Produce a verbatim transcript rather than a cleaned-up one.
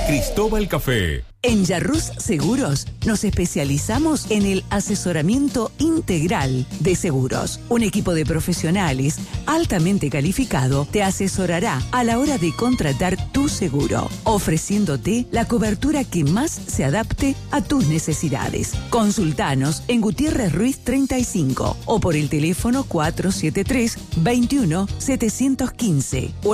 Cristóbal Café. En Yarrús Seguros nos especializamos en el asesoramiento integral de seguros. Un equipo de profesionales altamente calificado te asesorará a la hora de contratar tu seguro, ofreciéndote la cobertura que más se adapte a tus necesidades. Consultanos en Gutiérrez Ruiz treinta y cinco o por el teléfono cuatro siete tres, veintiuno, setecientos quince o